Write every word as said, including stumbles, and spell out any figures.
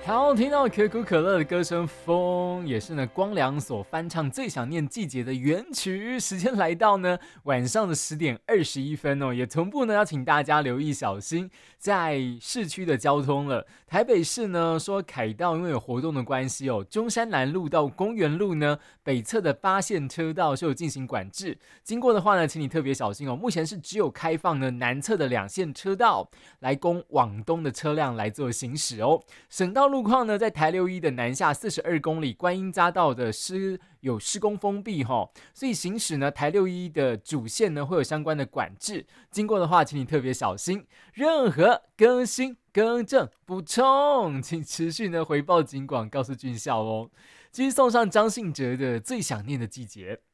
好，听到可口可乐的歌声，风也是呢光良所翻唱最想念季节的原曲。时间来到呢晚上的十点二十一分哦，也同步呢要请大家留意小心在市区的交通了。台北市呢说凯道因为有活动的关系哦，中山南路到公园路呢北侧的八线车道是有进行管制，经过的话呢，请你特别小心哦。目前是只有开放呢南侧的两线车道来供往东的车辆来做行驶哦。省道路况呢，在台六一的南下四十二公里，观音匝道的施有施工封闭哈，所以行驶呢台六一的主线呢会有相关的管制，经过的话，请你特别小心。任何更新、更正、补充，请持续呢回报警广，告诉军校哦。继续送上张信哲的《最想念的季节》。